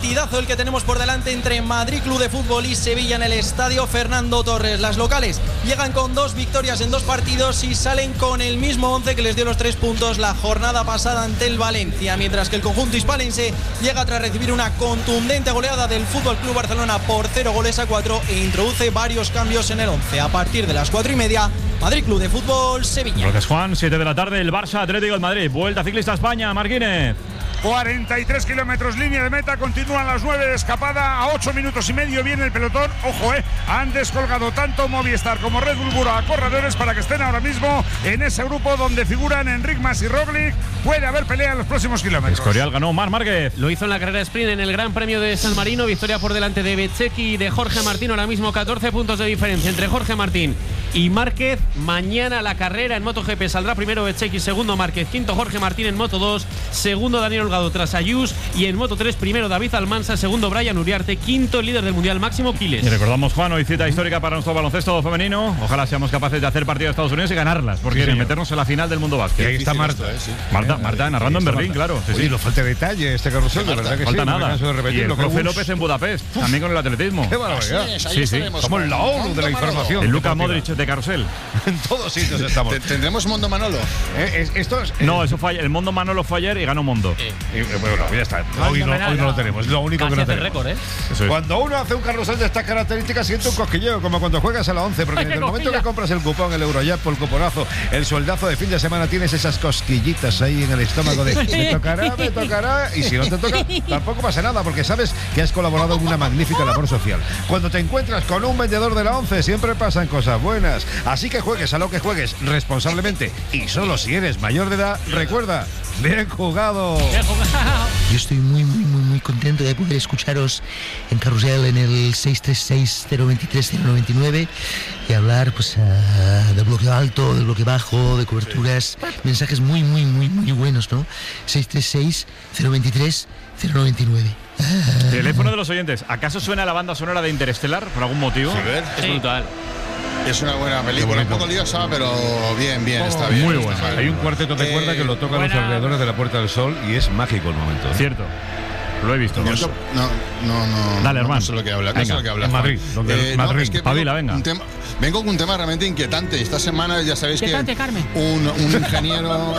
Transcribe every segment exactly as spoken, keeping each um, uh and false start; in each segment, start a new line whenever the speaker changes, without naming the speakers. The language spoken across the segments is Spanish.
partidazo el que tenemos por delante entre Madrid Club de Fútbol y Sevilla en el estadio Fernando Torres. Las locales llegan con dos victorias en dos partidos y salen con el mismo once que les dio los tres puntos la jornada pasada ante el Valencia, mientras que el conjunto hispalense llega tras recibir una contundente goleada del F C Barcelona por cero goles a cuatro e introduce varios cambios en el once. A partir de las cuatro y media, Madrid Club de Fútbol Sevilla.
Gracias, Juan. siete de la tarde, el Barça Atlético de Madrid. Vuelta ciclista a España, Marquínez.
cuarenta y tres kilómetros línea de meta, continúan las nueve de escapada, a ocho minutos y medio viene el pelotón. Ojo, eh, han descolgado tanto Movistar como Red Bull Bura a corredores para que estén ahora mismo en ese grupo donde figuran Enric Mas y Roglic. Puede haber pelea en los próximos kilómetros.
Escorial ganó, Mar Márquez.
Lo hizo en la carrera sprint en el Gran Premio de San Marino, victoria por delante de Bezzecchi y de Jorge Martín. Ahora mismo catorce puntos de diferencia entre Jorge Martín y Márquez. Mañana la carrera en MotoGP saldrá primero Bezzecchi, segundo Márquez, quinto Jorge Martín en Moto dos, segundo Daniel Holgado tras Ayús, y en Moto tres primero David Almansa, segundo Brian Uriarte, quinto el líder del Mundial Máximo Quiles.
Y recordamos, Juan, hoy cita histórica para nuestro baloncesto femenino. Ojalá seamos capaces de hacer partido de Estados Unidos y ganarlas, porque sí, meternos en la final del mundo básquet.
Y ahí está Marta.
Esto, eh, sí.
Marta, Marta narrando en Berlín,
Marta.
claro. Sí,
Oye,
sí.
no falta detalle este carrusel, de verdad que
falta
sí.
nada.
No me canso de
Y
repetirlo.
el profe
Uf.
López en Budapest, uf, también con el atletismo.
Qué barbaridad.
Así es, ahí
Sí, sí.
estaremos.
Somos la ONU de la información.
El Luka
deportiva.
Modric de Carrusel.
En todos sitios estamos.
Te- ¿Tendremos Mondo Manolo?
Eh, es- esto es, eh,
No, eso fue ayer. El Mondo Manolo fue ayer y ganó Mondo.
eh, bueno, ya está. Hoy no, hoy no lo tenemos. Es lo único que no tenemos.
récord, ¿eh?
Eso es.
Cuando uno hace un carrusel de estas características siente un cosquilleo, como cuando juegas a la once, porque en el momento que compras el cupón, el Eurojackpot, el cuponazo, el sueldazo de fin de semana, tienes esas cosquillitas ahí en el estómago de me tocará, me tocará, y si no te toca, tampoco pasa nada, porque sabes que has colaborado en una magnífica labor social. Cuando te encuentras con un vendedor de la once, siempre pasan cosas buenas. Así que juegues a lo que juegues responsablemente, y solo si eres mayor de edad, recuerda, bien jugado.
Yo estoy muy, muy, muy, muy contento de poder escucharos en Carrusel en el seis tres seis, cero dos tres, cero nueve nueve y hablar pues uh, de bloque alto, de bloque bajo, de coberturas, mensajes muy, muy, muy, muy buenos, ¿no? seis tres seis, cero dos tres, cero nueve nueve.
Teléfono de los oyentes. ¿Acaso suena la banda sonora de Interestelar por algún motivo?
Sí, ver.
Es brutal.
Es una buena película, un poco liosa, pero bien, bien, está bien.
Muy
está
buena.
mal.
Hay un cuarteto de
Eh,
cuerda que lo tocan los
buena.
alrededores de la Puerta del Sol y es mágico el momento. ¿eh?
Cierto. Lo he visto.
No, no, no, no.
Dale, hermano.
No sé lo que habla.
Venga,
no sé lo que habla.
en Madrid,
Juan.
donde- Madrid.
es que
Pabila,
vengo,
venga.
un tema, vengo con un tema realmente inquietante. Esta semana ya sabéis que
Inquietante, Carmen.
un, un ingeniero,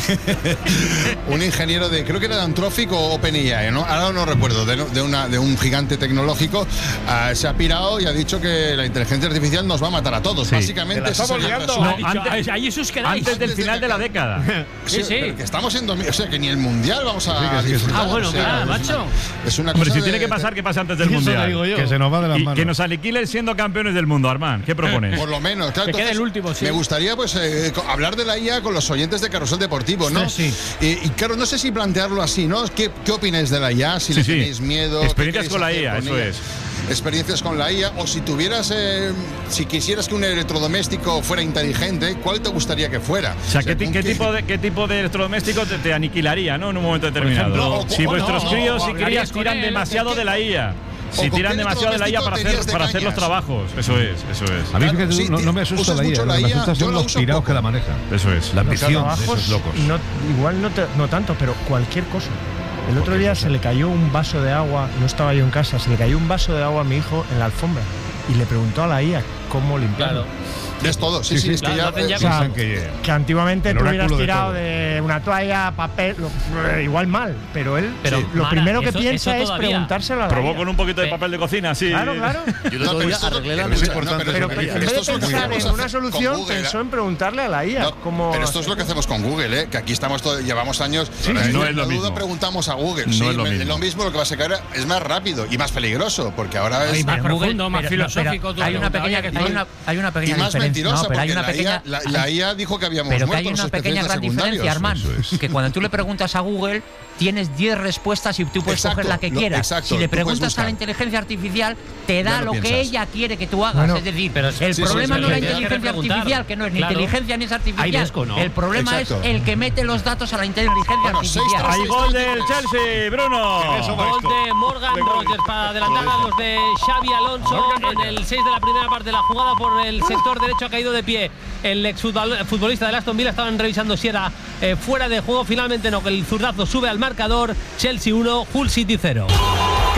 un ingeniero de, creo que era de Anthropic o OpenAI, ¿no? Ahora no recuerdo, de, de, una, de un gigante tecnológico, uh, se ha pirado y ha dicho que la inteligencia artificial nos va a matar a todos.
Sí.
Básicamente,
Te la
ese es
estamos
el
liando.
resumen.
No, antes,
ahí os quedáis.
antes del
Antes de
final
que
de la
acabe.
década.
Sí,
Sí, sí.
pero que estamos en dos mil, o sea, que ni el mundial vamos a
Sí, que sí, que sí.
disfrutar.
Ah, bueno,
o sea,
claro,
es una-
macho.
Es una
Hombre,
cosa
si tiene
de-
que pasar, que pase antes del
Eso te
mundial.
digo yo.
Que se nos va de las
Y
manos.
que nos aniquilen siendo campeones del mundo, Armán. ¿Qué propones?
Por lo menos, claro.
Que quede
entonces,
el último, sí.
Me gustaría pues eh, co- hablar de la I A con los oyentes de Carrusel Deportivo, ¿no?
Sí,
Y, y claro, no sé si plantearlo así, ¿no? ¿Qué, qué opináis de la I A? Si
Sí,
le
sí.
tenéis miedo.
Experiencias
¿qué
con la
queréis
I A,
hacer con
eso
ella?
es.
Experiencias con la I A, o si tuvieras, eh, si quisieras que un electrodoméstico fuera inteligente, ¿cuál te gustaría que fuera?
O sea, ¿qué, ti-
¿con
qué
qué-
tipo de, ¿qué tipo de electrodoméstico te, te aniquilaría, ¿no? En un momento determinado.
ejemplo, o-
si
o
vuestros
no,
críos
o
y
hablarías
crías
con
tiran
él,
demasiado
¿con
de la I A. Si
con
tiran
qué
demasiado de la I A para hacer,
electrodoméstico te
para
irías
hacer
de
los trabajos. Eso es, eso es.
A mí
Claro,
fíjate,
sí,
no, no me
usas
asusta la I A,
mucho
lo
la
que me
I A,
asusta
yo
son
la
los
uso
pirados
poco.
que la manejan.
Eso es.
La ambición de
trabajos,
esos locos.
no, igual no, te- no tanto, pero cualquier cosa. El otro día se le cayó un vaso de agua, no estaba yo en casa, se le cayó un vaso de agua a mi hijo en la alfombra y le preguntó a la I A cómo limpiarlo.
Claro.
Es todo, sí,
Sí,
sí,
sí,
es que
claro,
ya.
lo hacen ya
eh,
O sea,
Piensan que-
que antiguamente
El
tú hubieras
oráculo de
tirado
todo.
de, una toalla, papel, lo- eh, igual mal, pero él
Pero,
sí, lo
Mara,
primero que
eso-
piensa
eso
es
todavía.
preguntárselo a la
Probó
I A.
con un poquito de
Pe-
papel de cocina, sí.
Claro, claro.
Yo el
No,
otro
pero
día
esto es lo-
arreglé la
pero es
ducha.
importante
Pero
eso
que
que
en
dices.
vez
Esto
de
es lo que
pensar
hacemos
en una
con
solución,
Google,
pensó
¿eh?
en preguntarle a la I A.
No,
cómo
pero esto es
hacer-
lo que hacemos con Google, ¿eh? Que aquí estamos todo, llevamos años.
Sí,
Ahora,
no
la
es lo
duda
mismo.
preguntamos a Google.
No
sí,
es lo
me-
mismo.
es lo mismo, lo que va a sacar es más rápido y más peligroso, porque ahora es.
Ay, más
Pero
profundo,
Google-
más
pero-
filosófico.
pero
tú
hay
le
una
preguntabas,
pequeña,
oye,
hay una, hay una
Y
pequeña
más
diferencia.
mentirosa,
No, pero hay
porque
una
la,
pequeña,
I A, la, la I A dijo que habíamos
pero que
muerto
hay
los
una pequeña
especialistas
gran diferencia,
secundarios.
Armand,
Eso es.
que cuando tú le preguntas a Google tienes diez respuestas y tú puedes
Exacto,
coger la que
lo-
quieras.
exacto,
si le
tú puedes
preguntas a
buscar.
la inteligencia artificial, te da
Ya lo
lo, que
piensas.
ella quiere que tú hagas.
Bueno,
es decir,
pero
el
sí,
sí,
problema
sí,
no es la
sí, sí.
inteligencia
Preguntar.
artificial, que no es ni
Claro.
inteligencia ni es
Hay
artificial.
desco, ¿no?
El problema
Exacto.
es el que mete los datos a la inteligencia
Bueno,
artificial.
seis, tres,
Hay gol del Chelsea, Bruno.
Gol de Morgan Rogers para adelantar a los de Xavi Alonso en el seis de la primera parte. La jugada por el sector derecho ha caído de pie. El exfutbolista del Aston Villa. Estaban revisando si era eh, fuera de juego. Finalmente no, que el zurdazo sube al marcador. Chelsea uno, Hull City cero.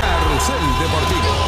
Carrusel Deportivo.